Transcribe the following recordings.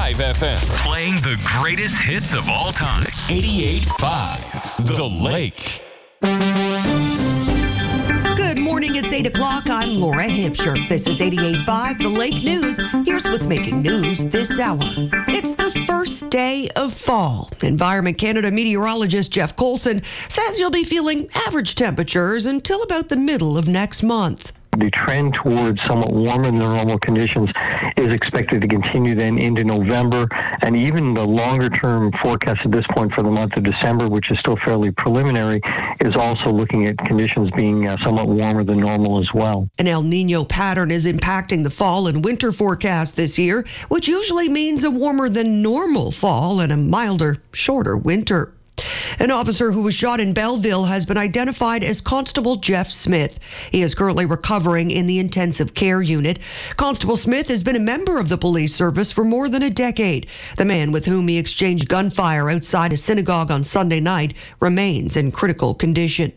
Live FM. Playing the greatest hits of all time. 88.5 The Lake. Good morning, it's 8 o'clock. I'm Laura Hampshire. This is 88.5 The Lake News. Here's what's making news this hour. It's the first day of fall. Environment Canada meteorologist Jeff Colson says you'll be feeling average temperatures until about the middle of next month. The trend towards somewhat warmer than normal conditions is expected to continue then into November, and even the longer-term forecast at this point for the month of December, which is still fairly preliminary, is also looking at conditions being somewhat warmer than normal as well. An El Niño pattern is impacting the fall and winter forecast this year, which usually means a warmer than normal fall and a milder, shorter winter. An officer who was shot in Belleville has been identified as Constable Jeff Smith. He is currently recovering in the intensive care unit. Constable Smith has been a member of the police service for more than a decade. The man with whom he exchanged gunfire outside a synagogue on Sunday night remains in critical condition.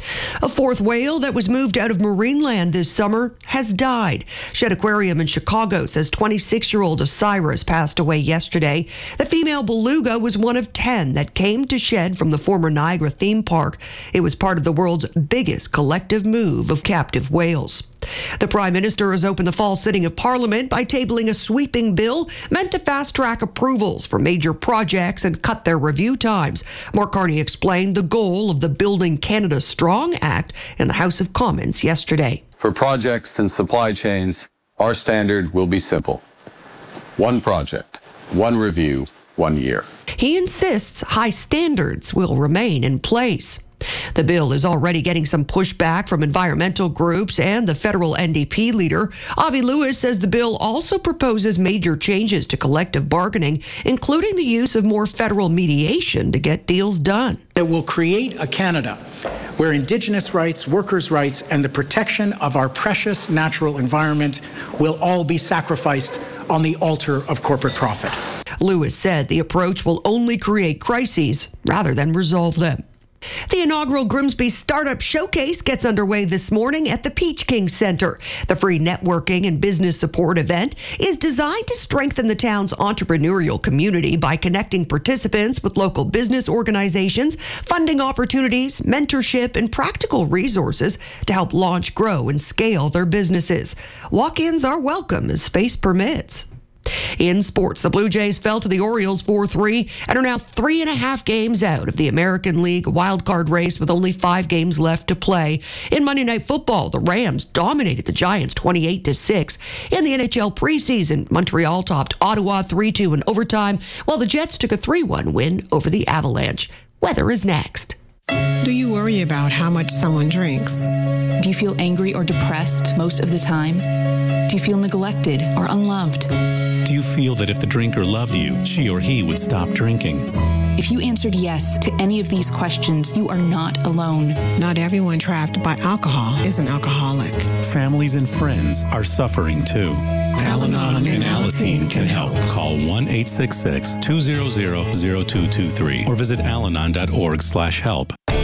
A fourth whale that was moved out of Marineland this summer has died. Shed Aquarium in Chicago says 26-year-old Osiris passed away yesterday. The female beluga was one of 10 that came to Shed from the former Niagara theme park. It was part of the world's biggest collective move of captive whales. The Prime Minister has opened the fall sitting of Parliament by tabling a sweeping bill meant to fast-track approvals for major projects and cut their review times. Mark Carney explained the goal of the Building Canada Strong Act in the House of Commons yesterday. For projects and supply chains, our standard will be simple. One project, one review, 1 year. He insists high standards will remain in place. The bill is already getting some pushback from environmental groups and the federal NDP leader. Avi Lewis says the bill also proposes major changes to collective bargaining, including the use of more federal mediation to get deals done. It will create a Canada where Indigenous rights, workers' rights, and the protection of our precious natural environment will all be sacrificed on the altar of corporate profit. Lewis said the approach will only create crises rather than resolve them. The inaugural Grimsby Startup Showcase gets underway this morning at the Peach King Centre. The free networking and business support event is designed to strengthen the town's entrepreneurial community by connecting participants with local business organizations, funding opportunities, mentorship, and practical resources to help launch, grow, and scale their businesses. Walk-ins are welcome as space permits. In sports, the Blue Jays fell to the Orioles 4-3 and are now 3.5 games out of the American League wildcard race with only 5 games left to play. In Monday Night Football, the Rams dominated the Giants 28-6. In the NHL preseason, Montreal topped Ottawa 3-2 in overtime, while the Jets took a 3-1 win over the Avalanche. Weather is next. Do you worry about how much someone drinks? Do you feel angry or depressed most of the time? Do you feel neglected or unloved? Do you feel that if the drinker loved you, she or he would stop drinking? If you answered yes to any of these questions, you are not alone. Not everyone trapped by alcohol is an alcoholic. Families and friends are suffering too. Al-Anon and Alateen can help. Call 1-866-200-0223 or visit alanon.org/help.